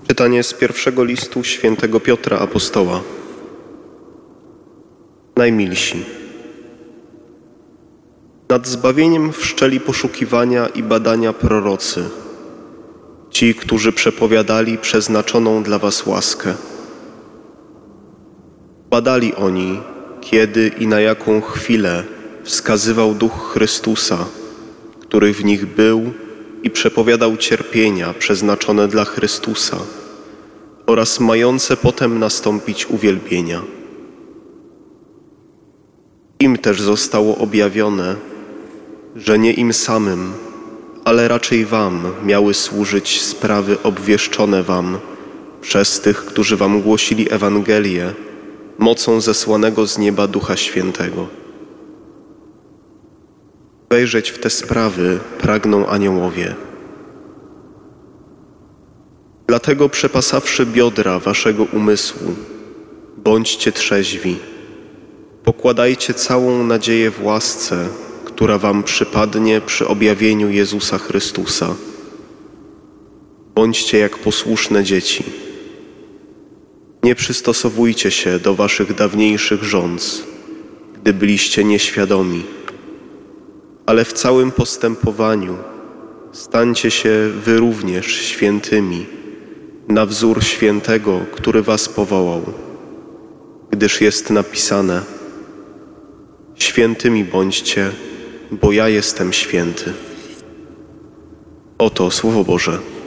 Czytanie z pierwszego listu świętego Piotra Apostoła. Najmilsi. Nad zbawieniem wszczęli poszukiwania i badania prorocy, ci, którzy przepowiadali przeznaczoną dla was łaskę. Badali oni, kiedy i na jaką chwilę wskazywał Duch Chrystusa, który w nich był i przepowiadał cierpienia przeznaczone dla Chrystusa oraz mające potem nastąpić uwielbienia. Im też zostało objawione, że nie im samym, ale raczej wam miały służyć sprawy obwieszczone wam przez tych, którzy wam głosili Ewangelię mocą zesłanego z nieba Ducha Świętego. Wejrzeć w te sprawy pragną aniołowie. Dlatego przepasawszy biodra waszego umysłu, bądźcie trzeźwi. Pokładajcie całą nadzieję w łasce, która wam przypadnie przy objawieniu Jezusa Chrystusa. Bądźcie jak posłuszne dzieci. Nie przystosowujcie się do waszych dawniejszych rządz, gdy byliście nieświadomi, ale w całym postępowaniu stańcie się wy również świętymi, na wzór świętego, który was powołał, gdyż jest napisane: świętymi bądźcie, bo ja jestem święty. Oto Słowo Boże.